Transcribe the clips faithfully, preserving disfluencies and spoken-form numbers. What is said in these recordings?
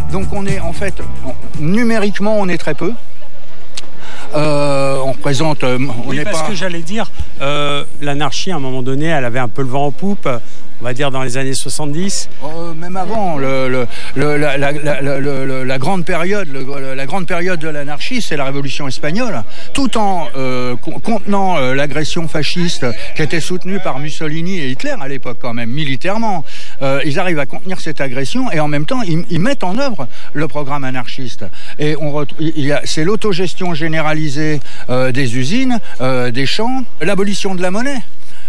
Donc on est en fait, numériquement on est très peu. Euh, on représente... On oui, n'est parce pas... que j'allais dire, euh, l'anarchie à un moment donné, elle avait un peu le vent en poupe, on va dire dans les années soixante-dix. Euh, même avant, le, le, le, la, la, la, la, la, la grande période, le, la grande période de l'anarchie, c'est la Révolution espagnole. Tout en euh, contenant euh, l'agression fasciste qui était soutenue par Mussolini et Hitler à l'époque quand même, militairement, euh, ils arrivent à contenir cette agression et en même temps, ils, ils mettent en œuvre le programme anarchiste. Et on retrouve, il y a, c'est l'autogestion généralisée euh, des usines, euh, des champs, l'abolition de la monnaie.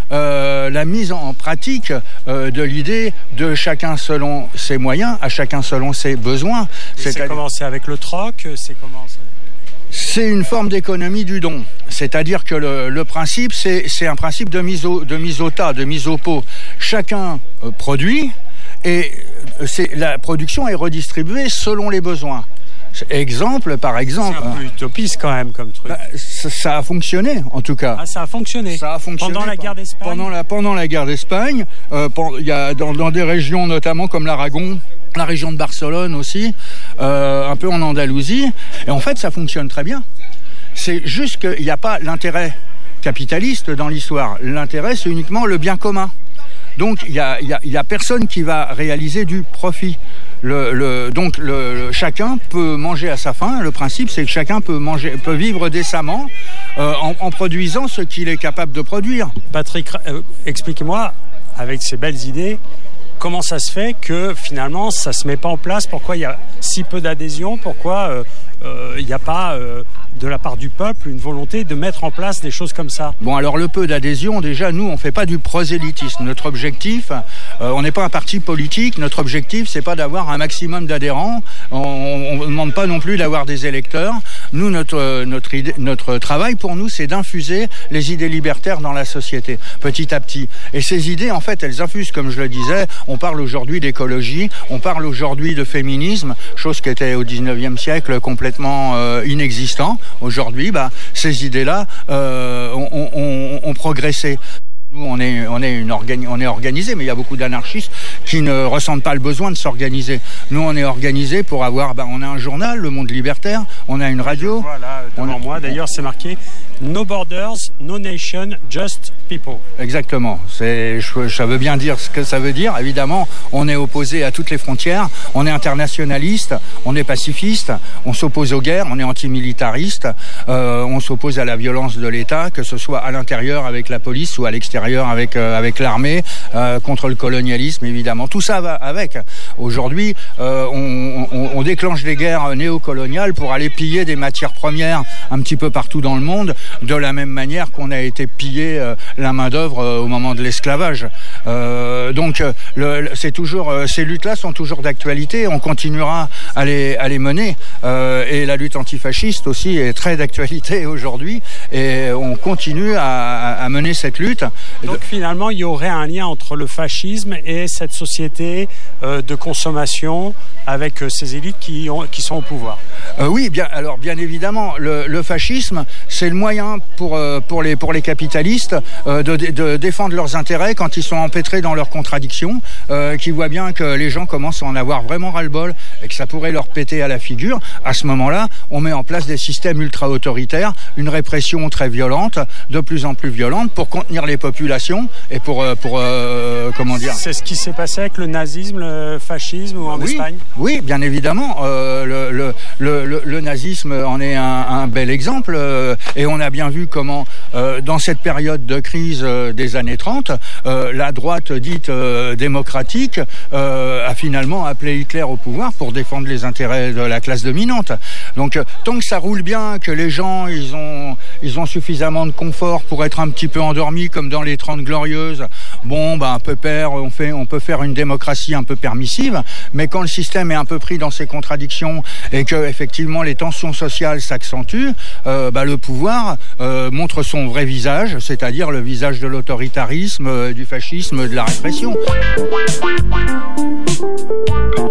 Euh, la mise en pratique euh, de l'idée de chacun selon ses moyens, à chacun selon ses besoins. C'est, c'est commencé avec le troc, c'est commencé... C'est une forme d'économie du don. C'est-à-dire que le, le principe, c'est, c'est un principe de mise, au, de mise au tas, de mise au pot. Chacun euh, produit et c'est, la production est redistribuée selon les besoins. Exemple, par exemple... C'est un peu utopiste quand même comme truc. Bah, ça, ça a fonctionné, en tout cas. Ah, ça a fonctionné. Ça a fonctionné pendant la guerre d'Espagne. Pendant la, pendant la guerre d'Espagne, euh, il y a dans, dans des régions notamment comme l'Aragon, la région de Barcelone aussi, euh, un peu en Andalousie. Et en fait, ça fonctionne très bien. C'est juste qu'il n'y a pas l'intérêt capitaliste dans l'histoire. L'intérêt, c'est uniquement le bien commun. Donc, il n'y a, y a, y a personne qui va réaliser du profit. Le, le, donc le, le, chacun peut manger à sa faim. Le principe, c'est que chacun peut manger, peut vivre décemment euh, en, en produisant ce qu'il est capable de produire. Patrick, euh, expliquez-moi, avec ces belles idées, comment ça se fait que finalement ça se met pas en place? Pourquoi il y a si peu d'adhésion? Pourquoi il euh, n'y euh, a pas euh, de la part du peuple une volonté de mettre en place des choses comme ça? Bon, alors le peu d'adhésion, déjà, nous, on fait pas du prosélytisme. Notre objectif, euh, on n'est pas un parti politique. Notre objectif, c'est pas d'avoir un maximum d'adhérents. On ne demande pas non plus d'avoir des électeurs. Nous, notre notre idée, notre travail pour nous, c'est d'infuser les idées libertaires dans la société, petit à petit. Et ces idées, en fait, elles infusent, comme je le disais. On parle aujourd'hui d'écologie, on parle aujourd'hui de féminisme, chose qui était au dix-neuvième siècle complètement euh, inexistant. Aujourd'hui, bah, ces idées-là euh, ont, ont, ont progressé. Nous, on est, on est, une organi- on est organisé, mais il y a beaucoup d'anarchistes qui ne ressentent pas le besoin de s'organiser. Nous, on est organisé pour avoir, bah, on a un journal, Le Monde Libertaire, on a une radio. Voilà, devant on, moi, d'ailleurs, c'est marqué No Borders, No Nation, Just People. Exactement. C'est, ça veut bien dire ce que ça veut dire. Évidemment, on est opposé à toutes les frontières. On est internationaliste, on est pacifiste, on s'oppose aux guerres, on est antimilitariste, euh, on s'oppose à la violence de l'État, que ce soit à l'intérieur avec la police ou à l'extérieur avec euh, avec l'armée, euh, contre le colonialisme, évidemment. Tout ça va avec. Aujourd'hui, euh, on, on, on déclenche des guerres néocoloniales pour aller piller des matières premières un petit peu partout dans le monde, de la même manière qu'on a été pillé euh, la main-d'œuvre euh, au moment de l'esclavage. Euh, donc, euh, le, c'est toujours, euh, ces luttes-là sont toujours d'actualité. On continuera à les, à les mener. Euh, et la lutte antifasciste aussi est très d'actualité aujourd'hui. Et on continue à, à mener cette lutte. Donc, finalement, il y aurait un lien entre le fascisme et cette société euh, de consommation avec euh, ces élites qui, ont, qui sont au pouvoir. Euh, oui, bien, alors bien évidemment, le, le fascisme, c'est le moyen pour, euh, pour, les, pour les capitalistes euh, de, de défendre leurs intérêts quand ils sont empêtrés dans leurs contradictions, euh, qui voient bien que les gens commencent à en avoir vraiment ras-le-bol et que ça pourrait leur péter à la figure. À ce moment-là, on met en place des systèmes ultra-autoritaires, une répression très violente, de plus en plus violente, pour contenir les populations et pour, euh, pour euh, comment dire... C'est ce qui s'est passé avec le nazisme, le fascisme ou en oui, Espagne? Oui, bien évidemment. Euh, le, le, le, le, le nazisme en est un, un bel exemple. Euh, et on a bien vu comment, euh, dans cette période de crise euh, des années trente, euh, la droite dite euh, démocratique euh, a finalement appelé Hitler au pouvoir pour défendre les intérêts de la classe dominante. Donc, euh, tant que ça roule bien, que les gens ils ont, ils ont suffisamment de confort pour être un petit peu endormis, comme dans les Trente Glorieuses, bon, ben, pépère, on, fait, on peut faire une démocratie un peu permissive, mais quand le système est un peu pris dans ses contradictions et que effectivement les tensions sociales s'accentuent, euh, bah, le pouvoir euh, montre son vrai visage, c'est-à-dire le visage de l'autoritarisme, euh, du fascisme, de la répression.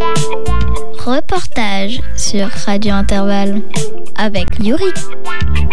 Reportage sur Radio Intervalle avec Yuri.